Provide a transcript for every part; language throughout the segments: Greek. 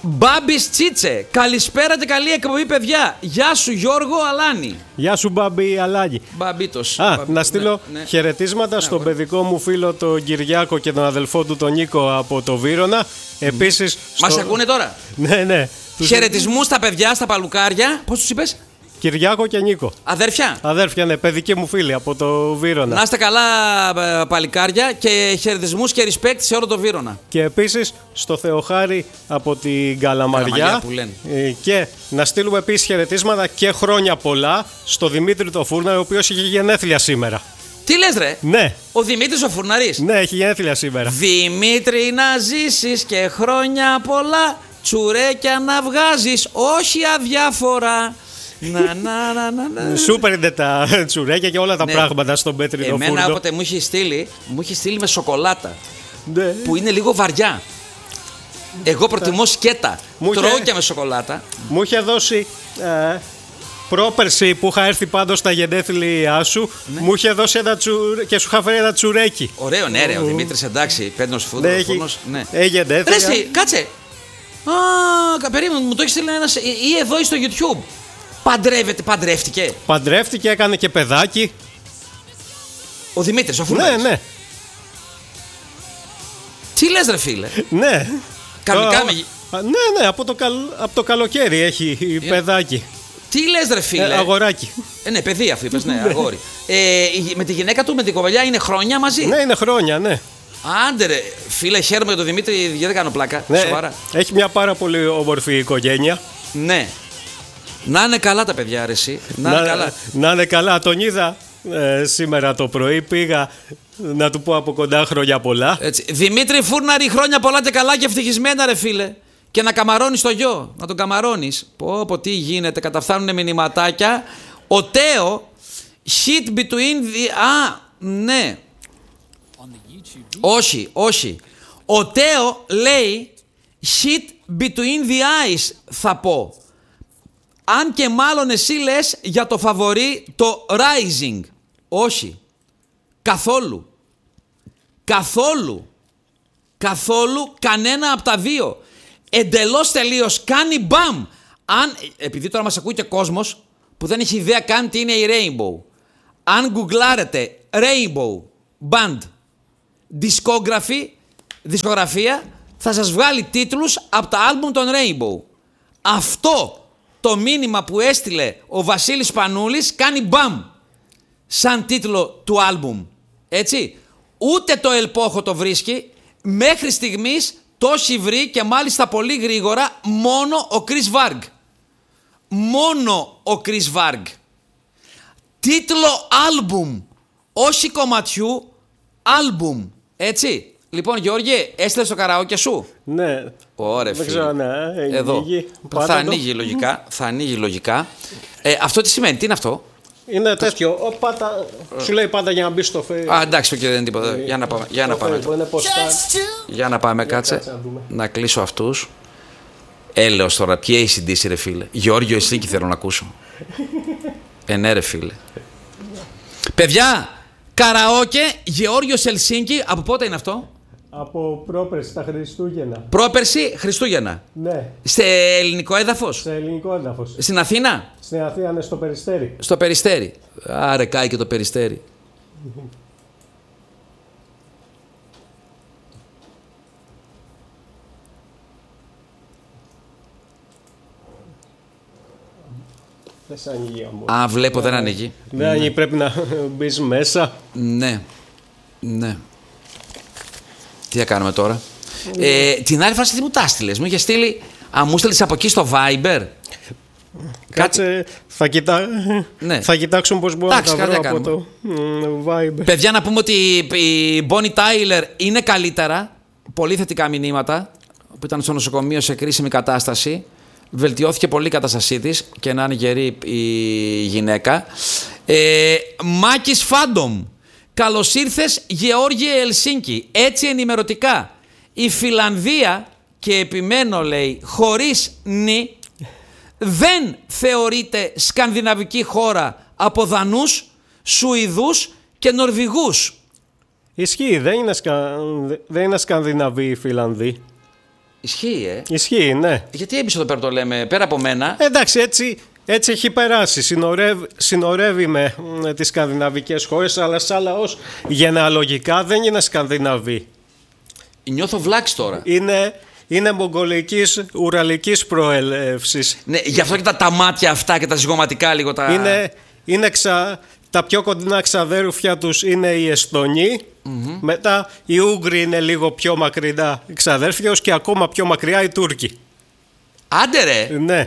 Μπάμπης Τσίτσε. Καλησπέρα και καλή εκπομπή, παιδιά. Γεια σου, Γιώργο Αλάνη. Γεια σου, Μπάμπη Αλάνη. Μπαμπίτος. Να στείλω χαιρετίσματα στον παιδικό μου φίλο τον Κυριάκο και τον αδελφό του τον Νίκο από το Βύρωνα. Επίσης. Μας ακούνε τώρα. Ναι. Χαιρετισμούς στα παιδιά, στα παλουκάρια. Πώς τους είπες? Κυριάκο και Νίκο. Αδέρφια. Αδέρφια, ναι, παιδική μου φίλη από το Βύρωνα. Να είστε καλά, παλικάρια, και χαιρετισμούς και respect σε όλο το Βύρωνα. Και επίσης στο Θεοχάρη από την Καλαμαριά. Που λένε. Και να στείλουμε επίσης χαιρετίσματα και χρόνια πολλά στο Δημήτρη το Φούρνα, ο οποίος είχε γενέθλια σήμερα. Τι λες, ρε? Ναι. Ο Δημήτρης ο Φουρναρής. Ναι, έχει γενέθλια σήμερα. Δημήτρη, να ζήσεις και χρόνια πολλά, τσουρέκια να βγάζεις, όχι αδιάφορα. Σούπερ είναι τα τσουρέκια και όλα τα πράγματα στον Πέτρινο Φούρνο. Εμένα όποτε μου έχει στείλει με σοκολάτα, ναι, που είναι λίγο βαριά. Εγώ προτιμώ σκέτα. Τρώω και με σοκολάτα. Μου είχε δώσει πρόπερση που είχα έρθει πάντως στα γενέθλιά σου. Ναι. Μου είχε δώσει και σου είχα φέρει ένα τσουρέκι. Ωραίο, ναι, ρε, ο Δημήτρης, εντάξει, Πέτρινος Φούρνος. Ναι. Γενέθλια. Ρε εσύ, κάτσε. Περίμενε, μου το έχει στείλει ένας ή εδώ ή στο YouTube. Παντρεύτηκε. Παντρεύτηκε, έκανε και παιδάκι. Ο Δημήτρης, ο Φουρνάρης. Ναι. Τι λες, ρε φίλε? Ναι. Κανονικά Ναι, από το καλοκαίρι έχει παιδάκι. Τι λες, ρε φίλε? Αγοράκι. Ναι, παιδί αφού είπες, ναι, αγόρι. Με τη γυναίκα του, με την κοπελιά, είναι χρόνια μαζί? Ναι, είναι χρόνια, ναι. Άντε ρε, φίλε, χαίρομαι για τον Δημήτρη, γιατί δεν κάνω πλάκα. Ναι, σοβαρά. Έχει μια πάρα πολύ όμορφη οικογένεια. Ναι. Να είναι καλά τα παιδιά, ρε εσύ. Να είναι καλά. Τον είδα σήμερα το πρωί. Πήγα να του πω από κοντά χρόνια πολλά. Έτσι. Δημήτρη Φούρναρη, χρόνια πολλά και καλά και ευτυχισμένα, ρε φίλε. Και να καμαρώνεις το γιο. Να τον καμαρώνεις. Πω, τι γίνεται. Καταφθάνουν μηνυματάκια. Ο Τέο. Shit between the. Ναι. Όχι. Ο Τέο λέει shit between the eyes, θα πω. Αν και μάλλον εσύ λες για το φαβορί το Rising. Όχι. Καθόλου κανένα από τα δύο. Εντελώς τελείως. Κάνει μπαμ. Επειδή τώρα μας ακούει και κόσμος που δεν έχει ιδέα καν τι είναι η Rainbow. Αν γκουγκλάρετε Rainbow Band δισκογραφία, θα σας βγάλει τίτλους από τα άλμπουμ των Rainbow. Αυτό το μήνυμα που έστειλε ο Βασίλης Πανούλης κάνει μπαμ σαν τίτλο του άλμπουμ. Έτσι. Ούτε το Ελπόχο το βρίσκει. Μέχρι στιγμής το έχει βρει, και μάλιστα πολύ γρήγορα, μόνο ο Chris Varg. Τίτλο άλμπουμ. Όχι κομματιού, άλμπουμ. Έτσι. Λοιπόν, Γιώργη, έστειλες το καραόκε σου? Ναι. Ωραία, δεν ξέρω, ναι. Εδώ. Θα ανοίγει λογικά. Αυτό τι σημαίνει, τι είναι αυτό? Είναι τέτοιο. Σου λέει πάντα για να μπει στο Facebook. Εντάξει, δεν είναι τίποτα. Για να πάμε, κάτσε. Να κλείσω αυτούς. Έλεος τώρα, ποιοι ACDC, ρε φίλε. Γιώργιο Ελσίνκι θέλω να ακούσω. Ναι, ρε φίλε. Παιδιά, καραόκε Γεώργιος Ελσίνκι. Από πότε είναι αυτό? Από πρόπερση, τα Χριστούγεννα. Πρόπερση, Χριστούγεννα. Ναι. Σε ελληνικό έδαφος? Σε ελληνικό έδαφος. Στην Αθήνα? Στην Αθήνα, είναι στο Περιστέρι. Στο Περιστέρι. Άρε, κάει και το Περιστέρι. Δεν σε ανοίγει. Βλέπω, δεν ανοίγει. Δεν ανοίγει, πρέπει να μπεις μέσα. Ναι. Τι θα κάνουμε τώρα? Την άλλη φάση τι μου τα στείλες? Μου είχε στείλει. Μου στείλεις από εκεί στο Viber. Κάτσε, θα κοιτάξουμε πώς μπορούμε να τα βρω από το Viber. Παιδιά, να πούμε ότι η Bonnie Tyler είναι καλύτερα. Πολύ θετικά μηνύματα. Που ήταν στο νοσοκομείο σε κρίσιμη κατάσταση. Βελτιώθηκε πολύ η κατάστασή της, και να είναι γερή η γυναίκα. Μάκης Φάντομ. Καλώς ήρθες, Γεώργιε Ελσίνκι. Έτσι ενημερωτικά. Η Φιλανδία, και επιμένω λέει, χωρίς νη, δεν θεωρείται σκανδιναβική χώρα από Δανούς, Σουηδούς και Νορβηγούς. Ισχύει, δεν είναι Σκανδιναβοί οι Φιλανδοί. Ισχύει, Ισχύει, ναι. Γιατί έμπεισε εδώ πέρα το λέμε, πέρα από μένα. Εντάξει, έτσι έχει περάσει. Συνορεύει με τις σκανδιναβικές χώρες, αλλά σαν λαός γενεαλογικά δεν είναι Σκανδιναβοί. Νιώθω βλάξη τώρα. Είναι μογγολικής, ουραλικής προέλευσης. Ναι, γι' αυτό και τα μάτια αυτά και τα ζυγωματικά λίγο τα... Τα πιο κοντινά ξαδέρφια τους είναι οι Εστονοί. Μετά οι Ούγγροι είναι λίγο πιο μακρινά ξαδέρφια, ως και ακόμα πιο μακριά οι Τούρκοι. Άντε ρε! Ναι.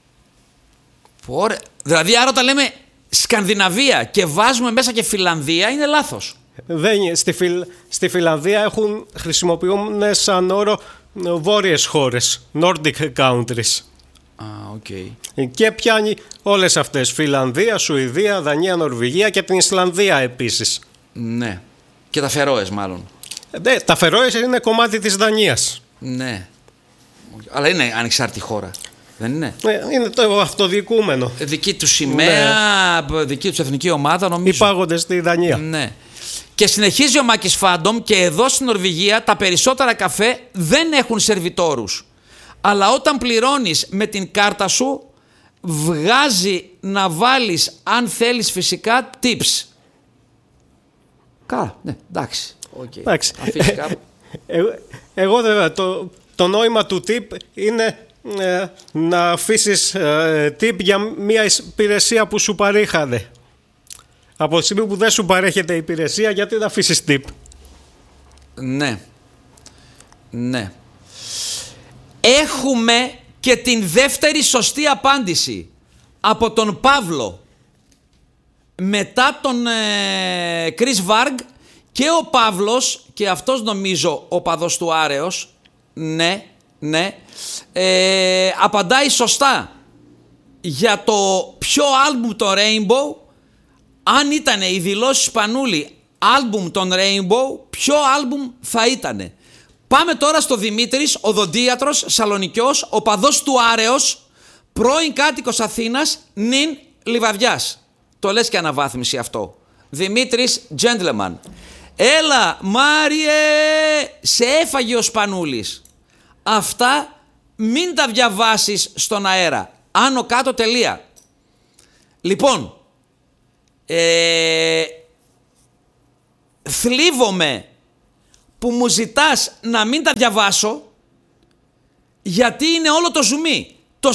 Δηλαδή άρα όταν λέμε Σκανδιναβία και βάζουμε μέσα και Φιλανδία είναι λάθος. Στη Φιλανδία χρησιμοποιούν σαν όρο βόρειες χώρες, Nordic countries. Okay. Και πιάνει όλες αυτές, Φιλανδία, Σουηδία, Δανία, Νορβηγία και την Ισλανδία επίσης. Ναι. Και τα Φερόες μάλλον. Ναι, τα Φερόες είναι κομμάτι της Δανίας. Ναι. Αλλά είναι ανεξάρτητη χώρα. Δεν είναι. Είναι το αυτοδιοικούμενο. Δική του σημαία, ναι. Δική του εθνική ομάδα νομίζω. Υπάγονται στη Δανία. Ναι. Και συνεχίζει ο Μάκης Φάντομ, και εδώ στην Νορβηγία τα περισσότερα καφέ δεν έχουν σερβιτόρους. Αλλά όταν πληρώνεις με την κάρτα σου, βγάζει να βάλεις, αν θέλεις φυσικά, tips. Καλά, ναι, εντάξει. Okay. Εντάξει. Εγώ το νόημα του tip είναι να αφήσεις tip για μια υπηρεσία που σου παρήχανε. Από τη στιγμή που δεν σου παρέχεται η υπηρεσία, γιατί να αφήσεις tip. Ναι. Ναι. Έχουμε και την δεύτερη σωστή απάντηση από τον Παύλο. Μετά τον Chris Varg, και ο Παύλος, και αυτός νομίζω ο παδός του Άρεος, ναι, απαντάει σωστά για το ποιο άλμπουμ το Rainbow, αν ήταν οι δηλώσεις Σπανούλη άλμπουμ των Rainbow, ποιο άλμπουμ θα ήτανε. Πάμε τώρα στο Δημήτρης, οδοντίατρος, Σαλονικιός, οπαδός του Άρεος, πρώην κάτοικος Αθήνας, νυν Λιβαδιάς. Το λες και αναβάθμιση αυτό. Δημήτρης, gentleman. Έλα, Μάριε, σε έφαγε ο Σπανούλης. Αυτά μην τα διαβάσεις στον αέρα. Άνω κάτω τελεία. Λοιπόν, θλίβομαι που μου ζητάς να μην τα διαβάσω, γιατί είναι όλο το ζουμί. Το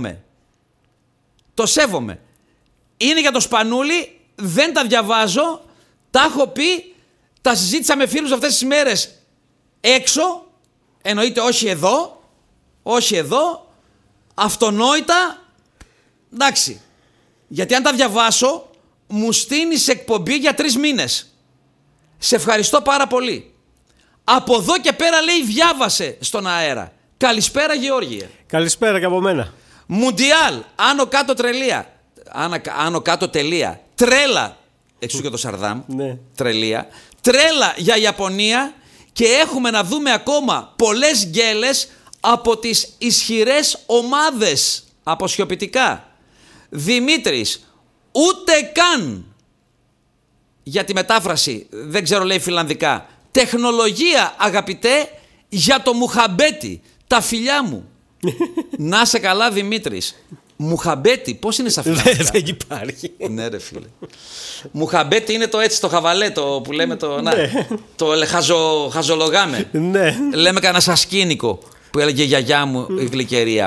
σέβομαι. Είναι για το Σπανούλη, δεν τα διαβάζω, τα έχω πει, τα συζήτησα με φίλους αυτές τις μέρες έξω, εννοείται όχι εδώ, αυτονόητα, εντάξει. Γιατί αν τα διαβάσω, μου στείνεις εκπομπή για 3 μήνες. Σε ευχαριστώ πάρα πολύ. Από εδώ και πέρα, λέει, διάβασε στον αέρα. Καλησπέρα, Γεώργιε. Καλησπέρα και από μένα. Μουντιάλ, άνω κάτω τρελία. Άνω κάτω τελεία. Τρέλα, εξού και το Σαρδάμ. Ναι. Τρελία. Τρέλα για Ιαπωνία, και έχουμε να δούμε ακόμα πολλές γκέλες από τις ισχυρές ομάδες. Αποσιοποιητικά. Δημήτρης, ούτε καν, για τη μετάφραση, δεν ξέρω, λέει φιλανδικά. Τεχνολογία, αγαπητέ, για το Μουχαμπέτι. Τα φιλιά μου. Να σε καλά, Δημήτρης. Μουχαμπέτι, πώς είναι στα φιλανδικά? Δεν υπάρχει. Ναι, ρε φίλε. Μουχαμπέτι είναι το έτσι, το χαβαλέτο που λέμε το. Να, το χαζολογάμε. Ναι. Λέμε κανένα σασκίνικο που έλεγε η γιαγιά μου η γλυκερία.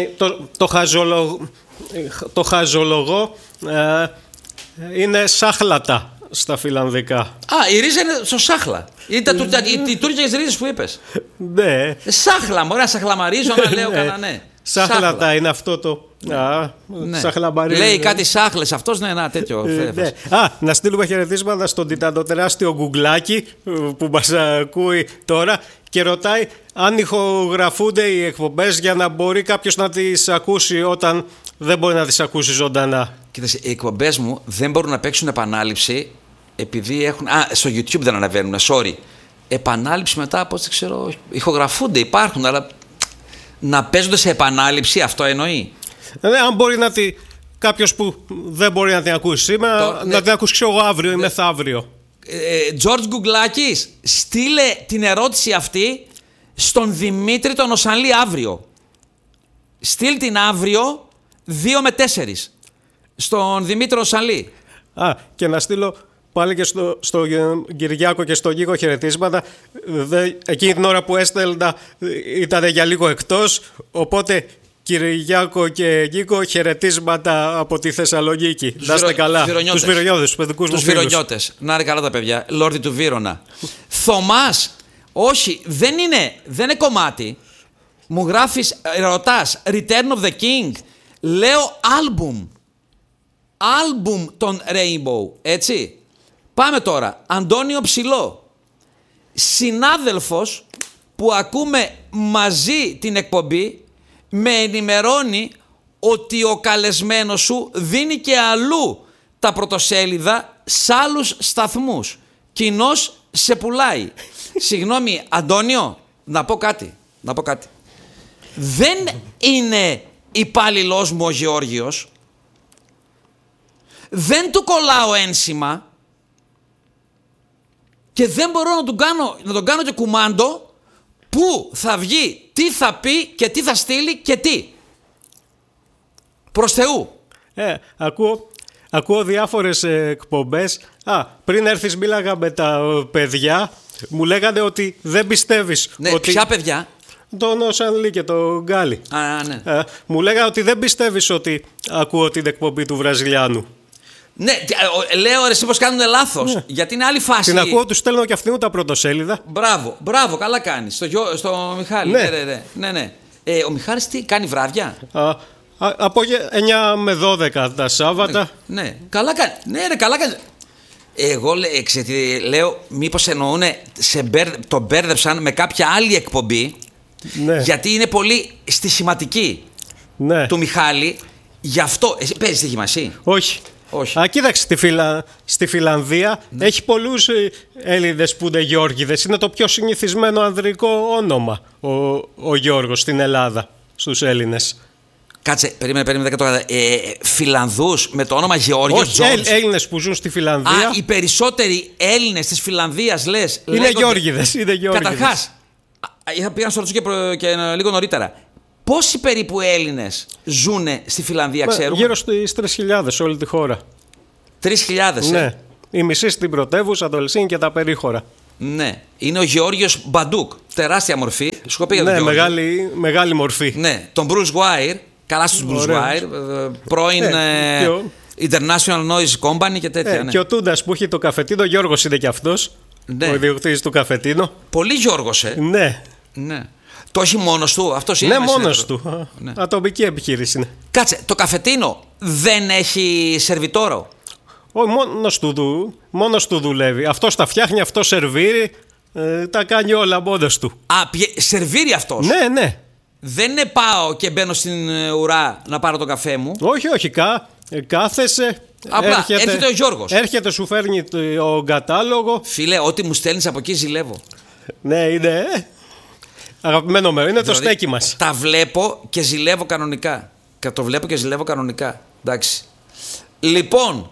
Το χαζολογό είναι σάχλατα στα φιλανδικά. Α, η ρίζα είναι στο σάχλα. Οι τουρκικές ρίζες που είπες. Ναι. Σάχλα, μωρέ, να σαχλαμαρίζω, να λέω κανένα, ναι. Σάχλατα είναι αυτό το. Ναι. Σαχλαμπαρί. Λέει κάτι σάχλες αυτός, ναι, ένα τέτοιο. Ναι. Να στείλουμε χαιρετίσματα στον τιτανοτεράστιο Γκουγκλάκι που μας ακούει τώρα και ρωτάει αν ηχογραφούνται οι εκπομπές για να μπορεί κάποιος να τις ακούσει όταν δεν μπορεί να τις ακούσει ζωντανά. Κοίταξε, οι εκπομπές μου δεν μπορούν να παίξουν επανάληψη επειδή έχουν. Στο YouTube δεν αναβαίνουν, sorry. Επανάληψη μετά από ό,τι ξέρω. Ηχογραφούνται, υπάρχουν, αλλά να παίζονται σε επανάληψη, αυτό εννοεί. Αν μπορεί να τη. Κάποιος που δεν μπορεί να την ακούσει σήμερα, να την ακούσει εγώ αύριο ή μεθαύριο. George Γκουγκλάκης, στείλε την ερώτηση αυτή στον Δημήτρη τον Οσανλή αύριο. Στείλ την αύριο 2 με 4 στον Δημήτρη Οσανλή. Και να στείλω πάλι και στο Κυριάκο και στο Νίκο χαιρετίσματα. Εκείνη την ώρα που έστελνα ήταν για λίγο εκτός, οπότε Κυριάκο και Νίκο, χαιρετίσματα από τη Θεσσαλονίκη. Να είστε καλά. Τους Βυρονιώτες, τους παιδικούς μου φίλους. Τους Βυρονιώτες. Να είναι καλά τα παιδιά. Λόρδι του Βύρωνα. Θωμάς, όχι, δεν είναι κομμάτι. Μου γράφεις, ρωτάς, Return of the King. Λέω album. Album των Rainbow, έτσι. Πάμε τώρα. Αντώνιο Ψηλό. Συνάδελφος που ακούμε μαζί την εκπομπή, με ενημερώνει ότι ο καλεσμένος σου δίνει και αλλού τα πρωτοσέλιδα σ' άλλους σταθμούς. Κοινώς σε πουλάει. Συγγνώμη, Αντώνιο, να πω κάτι. Δεν είναι υπάλληλός μου ο Γεώργιος. Δεν του κολλάω ένσημα και δεν μπορώ να τον κάνω και κουμάντο πού θα βγει, τι θα πει και τι θα στείλει και τι. Προς Θεού. Ακούω διάφορες εκπομπές. Πριν έρθεις μίλαγα με τα παιδιά. Μου λέγανε ότι δεν πιστεύεις. Ναι, ότι... ποια παιδιά? Τον Οσανλή και τον Γκάλι. Ναι. Μου λέγανε ότι δεν πιστεύεις ότι ακούω την εκπομπή του Βραζιλιάνου. Ναι, λέω εσύ πως κάνουνε λάθος. Ναι. Γιατί είναι άλλη φάση. Την ακούω, του στέλνω και αυτήν τα πρωτοσέλιδα. Μπράβο, καλά κάνεις. Στο Μιχάλη. Ναι. Ο Μιχάλης τι κάνει, βράδια? Από 9 με 12 τα Σάββατα. Ναι, καλά κάνει. Ναι, καλά κάνει. Εγώ λέω, μήπως εννοούνε, τον μπέρδεψαν με κάποια άλλη εκπομπή. Ναι. Γιατί είναι πολύ στοιχηματική του Μιχάλη. Γι' αυτό. Εσύ παίζεις στοίχημα, εσύ? Όχι. Κοίταξε, στη Φιλανδία έχει πολλούς Έλληνες που είναι Γιώργηδες. Είναι το πιο συνηθισμένο ανδρικό όνομα ο Γιώργος στην Ελλάδα στους Έλληνες. Κάτσε, περίμενε 10 τώρα. Φιλανδούς με το όνομα Γεώργιος Τζόντς. Έλληνες που ζουν στη Φιλανδία. Οι περισσότεροι Έλληνες της Φιλανδίας λες. Είναι Γιώργηδες. Καταρχάς, πήγα να στο ρωτήσω και λίγο νωρίτερα. Πόσοι περίπου Έλληνες ζουν στη Φιλανδία, ξέρουμε? Γύρω στις 3.000 σε όλη τη χώρα. 3.000, Ναι. Η μισή στην πρωτεύουσα, το Ελσίνκι και τα περίχωρα. Ναι. Είναι ο Γεώργιος Μπαντούκ. Τεράστια μορφή. Σου έχω πει για τον Γεώργιο. Μεγάλη μορφή. Ναι. Τον Bruce Wire. Καλά στους Bruce Wire. Πρώην International Noise Company και τέτοια. Και ο Τούντας που έχει το καφετίνο, Γιώργος είναι και αυτός. Ναι. Ο ιδιοκτήτης του καφετίνο. Πολύ Γιώργος, Ναι. Το έχει μόνος του, αυτός είναι? Ναι, μόνος του. Ναι. Ατομική επιχείρηση είναι. Κάτσε, το καφετίνο δεν έχει σερβιτόρο? Όχι, μόνος του δουλεύει. Αυτός τα φτιάχνει, αυτός σερβίρει, τα κάνει όλα μόνος του. Σερβίρει αυτός? Ναι. Δεν είναι πάω και μπαίνω στην ουρά να πάρω το καφέ μου? Όχι, κάθεσαι. Απλά έρχεται ο Γιώργος. Έρχεται, σου φέρνει ο κατάλογο. Φίλε, ό,τι μου στέλνεις από εκεί ζηλεύω. Ναι, είναι... Αγαπημένο μέρο, είναι δηλαδή, το στέκι μας. Τα βλέπω και ζηλεύω κανονικά. Εντάξει. Λοιπόν,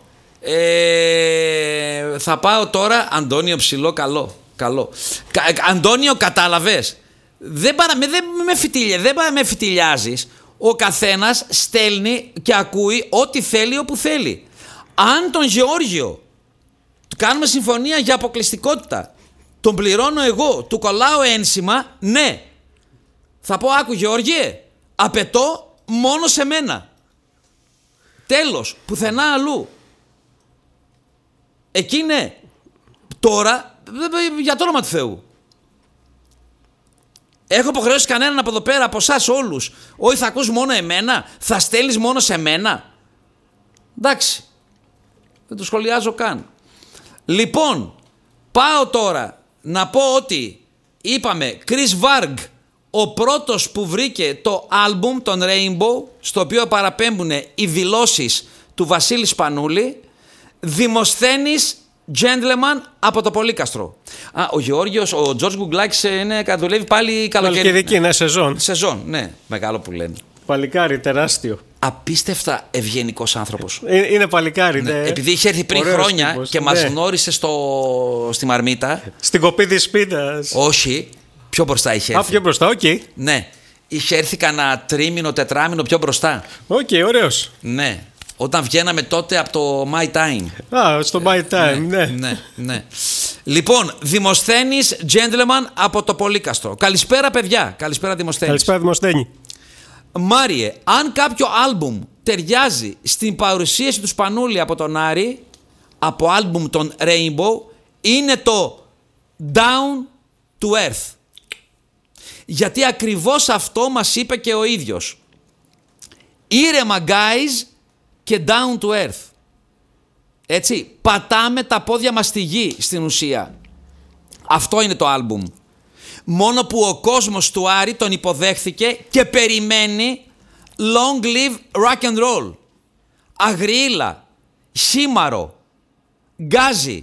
θα πάω τώρα. Αντώνιο Ψηλό, καλό. Αντώνιο, κατάλαβες? Δεν με φιτιλιάζεις. Ο καθένας στέλνει και ακούει ό,τι θέλει όπου θέλει. Αν τον Γεώργιο κάνουμε συμφωνία για αποκλειστικότητα, τον πληρώνω εγώ, του κολλάω ένσημα, ναι. Θα πω, άκου Γεώργιε, απαιτώ μόνο σε μένα. Τέλος, πουθενά αλλού. Εκεί ναι. Τώρα, για το όνομα του Θεού. Έχω υποχρεώσει κανέναν από εδώ πέρα, από εσάς όλους? Όχι, θα ακούς μόνο εμένα? Θα στέλνεις μόνο σε μένα? Εντάξει. Δεν το σχολιάζω καν. Λοιπόν, πάω τώρα να πω ότι είπαμε Chris Varg, ο πρώτος που βρήκε το άλμπουμ των Rainbow, στο οποίο παραπέμπουν οι δηλώσεις του Βασίλη Σπανούλη, Δημοσθένης Gentleman από το Πολύκαστρο. Ο Γεώργιος, ο Τζορτζ Γκουγκλάκης δουλεύει πάλι καλοκαίρι. Καλοκαιρική, ναι, σεζόν. Σεζόν, ναι, μεγάλο που λένε. Παλικάρι, τεράστιο. Απίστευτα ευγενικός άνθρωπος. Είναι παλικάρι, ναι. Επειδή είχε έρθει πριν χρόνια τύπος, και μας γνώρισε στη Μαρμίτα. Στην κοπή της σπίτας. Όχι. Πιο μπροστά είχε έρθει. Πιο μπροστά, οκ. Ναι. Είχε έρθει κανένα τρίμηνο, τετράμηνο πιο μπροστά. Οκ, ωραίος. Ναι. Όταν βγαίναμε τότε από το My Time. Στο My Time, Ναι. Λοιπόν, Δημοσθένης, gentleman από το Πολύκαστρο. Καλησπέρα, παιδιά. Καλησπέρα, Δημοσθένης. Καλησπέρα, Δημοσθένη. Μάριε, αν κάποιο άλμπουμ ταιριάζει στην παρουσίαση του Σπανούλη από τον Άρη, από άλμπουμ των Rainbow, είναι το Down to Earth. Γιατί ακριβώς αυτό μας είπε και ο ίδιος. Ήρεμα guys και down to earth. Έτσι, πατάμε τα πόδια μας στη γη στην ουσία. Αυτό είναι το άλμπουμ. Μόνο που ο κόσμος του Άρη τον υποδέχθηκε και περιμένει long live rock and roll. Αγριήλα, χήμαρο, γκάζι.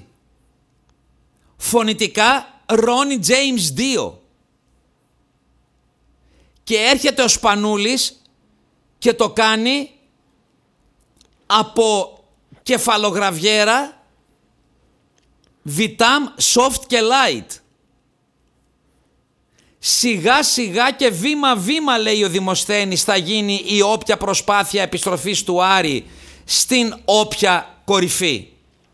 Φωνητικά Ronnie James Dio. Και έρχεται ο Σπανούλης και το κάνει από κεφαλογραβιέρα Vitam soft και light. Σιγά σιγά και βήμα βήμα, λέει ο Δημοσθένης, θα γίνει η όποια προσπάθεια επιστροφής του Άρη στην όποια κορυφή.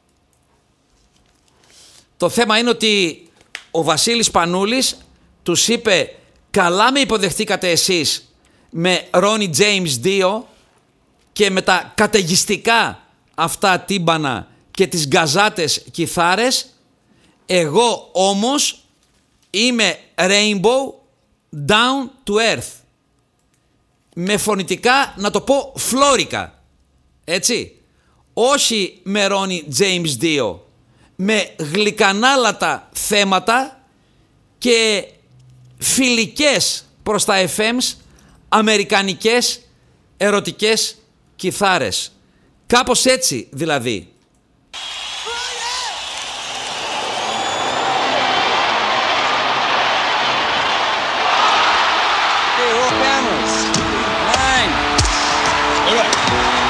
Το θέμα είναι ότι ο Βασίλης Σπανούλης τους είπε, καλά με υποδεχτήκατε εσείς με Ronnie James Dio και με τα καταιγιστικά αυτά τύμπανα και τις γκαζάτες κιθάρες, εγώ όμως είμαι Rainbow down to earth. Με φωνητικά, να το πω, φλόρικα. Έτσι. Όχι με Ronnie James Dio. Με γλυκανάλατα θέματα και φιλικές προς τα FM's αμερικανικές ερωτικές κιθάρες. Κάπως έτσι δηλαδή. Okay, roll cameras. 9. All right.